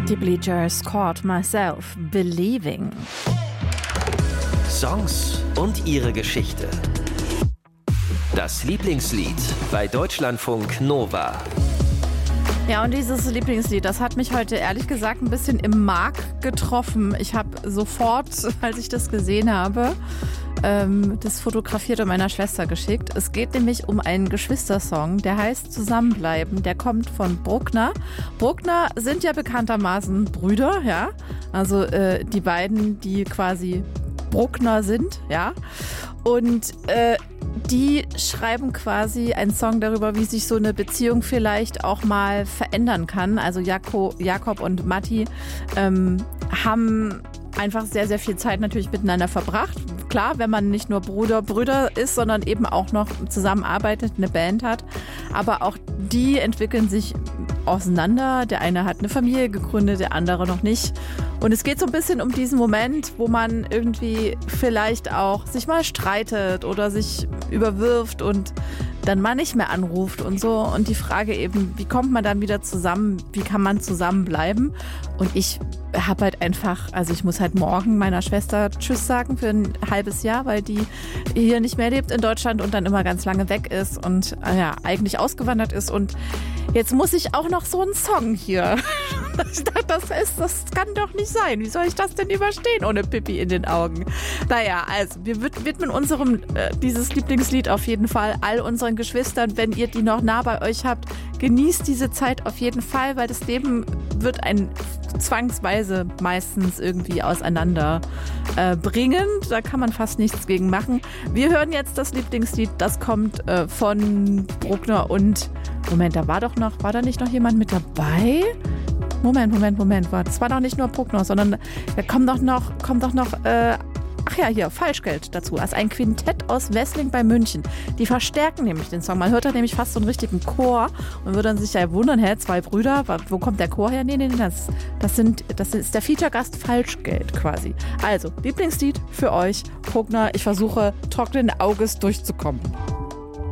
Die Bleachers Caught Myself Believing. Songs und ihre Geschichte. Das Lieblingslied bei Deutschlandfunk Nova. Ja, und dieses Lieblingslied, das hat mich heute ehrlich gesagt ein bisschen im Mark getroffen. Ich habe sofort, als ich das gesehen habe, das fotografiert und meiner Schwester geschickt. Es geht nämlich um einen Geschwistersong, der heißt Zusammenbleiben. Der kommt von Bruckner. Bruckner sind ja bekanntermaßen Brüder, ja. Also die beiden, die quasi Bruckner sind, ja. Und die schreiben quasi einen Song darüber, wie sich so eine Beziehung vielleicht auch mal verändern kann. Also Jakob und Matti haben einfach sehr, sehr viel Zeit natürlich miteinander verbracht. Klar, wenn man nicht nur Brüder ist, sondern eben auch noch zusammenarbeitet, eine Band hat. Aber auch die entwickeln sich auseinander. Der eine hat eine Familie gegründet, der andere noch nicht. Und es geht so ein bisschen um diesen Moment, wo man irgendwie vielleicht auch sich mal streitet oder sich überwirft und dann mal nicht mehr anruft und so. Und die Frage eben, wie kommt man dann wieder zusammen? Wie kann man zusammenbleiben? Und ich habe halt einfach, also ich muss halt morgen meiner Schwester Tschüss sagen für ein halbes Jahr, weil die hier nicht mehr lebt in Deutschland und dann immer ganz lange weg ist und ja, eigentlich ausgewandert ist. Und jetzt muss ich auch noch so einen Song hier. Ich dachte, das kann doch nicht sein. Wie soll ich das denn überstehen ohne Pipi in den Augen? Naja, also wir widmen unserem dieses Lieblingslied auf jeden Fall all unseren Geschwistern. Wenn ihr die noch nah bei euch habt, genießt diese Zeit auf jeden Fall, weil das Leben wird ein zwangsweise meistens irgendwie auseinander bringen. Da kann man fast nichts gegen machen. Wir hören jetzt das Lieblingslied, das kommt von Bruckner und Moment, da war da nicht noch jemand mit dabei? Moment, das war doch nicht nur Bruckner, sondern da kommt doch noch, ach ja, hier, Falschgeld dazu. Also ein Quintett aus Wessling bei München. Die verstärken nämlich den Song. Man hört da nämlich fast so einen richtigen Chor und würde dann sich ja wundern, zwei Brüder, wo kommt der Chor her? Nee, das ist der Feature-Gast Falschgeld quasi. Also, Lieblingslied für euch, Bruckner. Ich versuche trockenen Auges durchzukommen.